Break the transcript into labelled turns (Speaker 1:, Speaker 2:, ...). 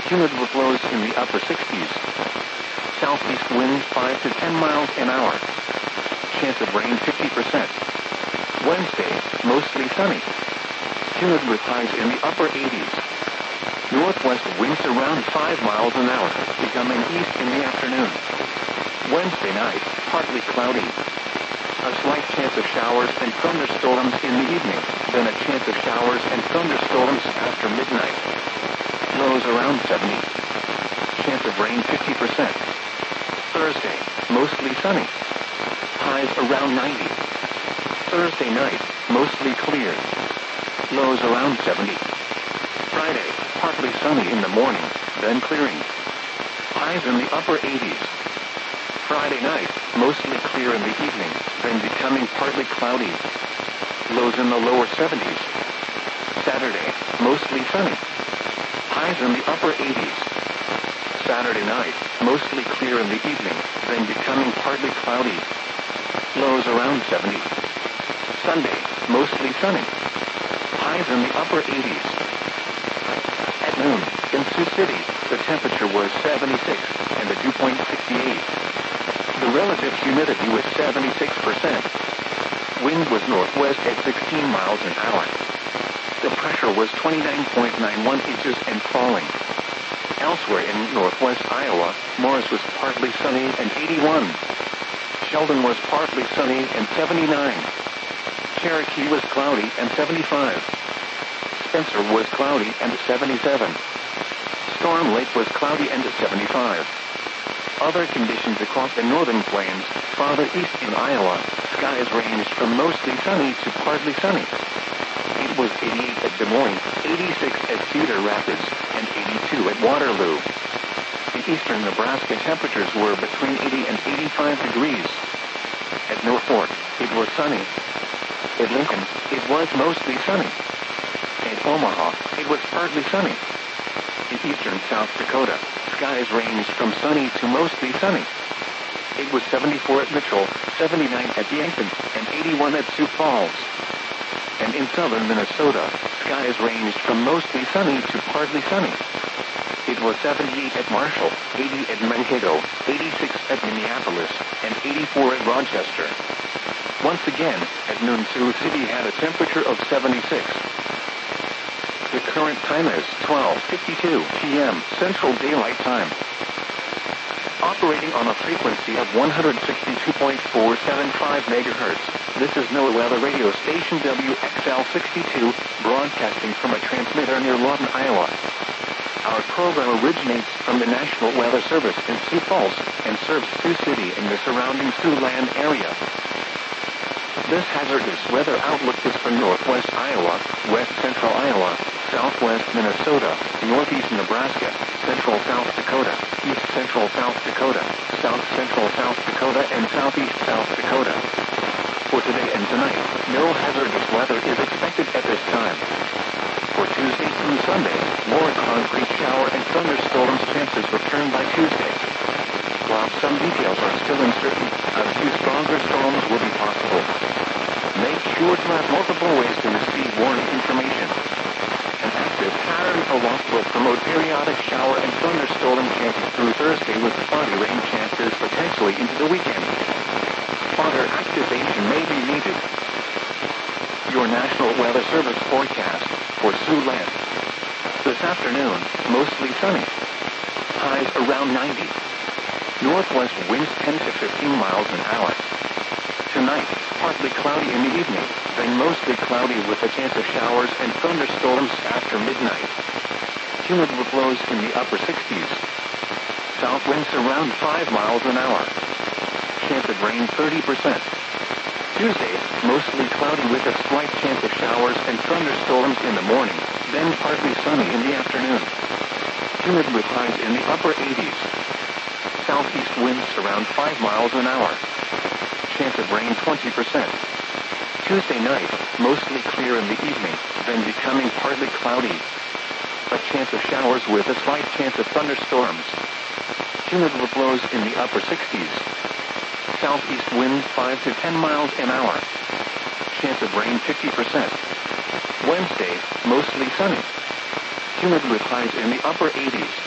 Speaker 1: Humid with lows in the upper 60s. Southeast winds 5 to 10 miles an hour. Chance of rain 50%. Wednesday, mostly sunny. Humid with highs in the upper 80s. Northwest winds around 5 miles an hour, becoming east in the afternoon. Wednesday night, partly cloudy. A slight chance of showers and thunderstorms in the evening, then a chance of showers and thunderstorms after midnight. Lows around 70. Chance of rain 50%. Thursday, mostly sunny. Highs around 90. Thursday night, mostly clear. Lows around 70. Friday, partly sunny in the morning, then clearing. Highs in the upper 80s. Friday night, mostly clear in the evening, then becoming partly cloudy. Lows in the lower 70s. Saturday, mostly sunny. Highs in the upper 80s. Saturday night, mostly clear in the evening, then becoming partly cloudy. Lows around 70. Sunday, mostly sunny. Highs in the upper 80s. At noon, in Sioux City, the temperature was 76, and the dew point 68. The relative humidity was 76%. Wind was northwest at 16 miles an hour. The pressure was 29.91 inches and falling. Elsewhere in northwest Iowa, Morris was partly sunny and 81. Sheldon was partly sunny and 79. Cherokee was cloudy and 75. Spencer was cloudy and 77. Storm Lake was cloudy and 75. Other conditions across the northern plains, farther east in Iowa, skies ranged from mostly sunny to partly sunny. It was 88 at Des Moines, 86 at Cedar Rapids, and 82 at Waterloo. In eastern Nebraska, temperatures were between 80 and 85 degrees. At Norfolk, it was sunny. At Lincoln, it was mostly sunny. At Omaha, it was partly sunny. In eastern South Dakota, skies ranged from sunny to mostly sunny. It was 74 at Mitchell, 79 at Yankton, and 81 at Sioux Falls. And in southern Minnesota, skies ranged from mostly sunny to partly sunny. It was 78 at Marshall, 80 at Mankato, 86 at Minneapolis, and 84 at Rochester. Once again, at noon Sioux City had a temperature of 76. The current time is 12:52 p.m. Central Daylight Time. Operating on a frequency of 162.475 megahertz, this is NOAA Weather Radio Station WXL62, broadcasting from a transmitter near Lawton, Iowa. Our program originates from the National Weather Service in Sioux Falls and serves Sioux City and the surrounding Siouxland area. This hazardous weather outlook is for northwest Iowa, west central Iowa, southwest Minnesota, northeast Nebraska, central South Dakota, east central South Dakota, south central South Dakota, and southeast South Dakota. For today and tonight, no hazardous weather is expected at this time. For Tuesday through Sunday, more concrete shower and thunderstorms chances return by Tuesday. While some details are still uncertain, a few stronger storms will be possible. Make sure to have multiple ways to receive warning information. An active pattern aloft will promote periodic shower and thunderstorm chances through Thursday with spotty rain chances potentially into the weekend. Further activation may be needed. Your National Weather Service forecast for Siouxland. This afternoon, mostly sunny. Highs around 90. Northwest winds 10 to 15 miles an hour. Tonight, partly cloudy in the evening, then mostly cloudy with a chance of showers and thunderstorms after midnight. Humid with lows in the upper 60s. South winds around 5 miles an hour. Chance of rain 30%. Tuesday, mostly cloudy with a slight chance of showers and thunderstorms in the morning, then partly sunny in the afternoon. Humid with highs in the upper 80s. Southeast winds around 5 miles an hour. Chance of rain 20%. Tuesday night, mostly clear in the evening, then becoming partly cloudy. A chance of showers with a slight chance of thunderstorms. Humid with lows in the upper 60s. Southeast winds 5 to 10 miles an hour. Chance of rain 50%. Wednesday, mostly sunny. Humid with highs in the upper 80s.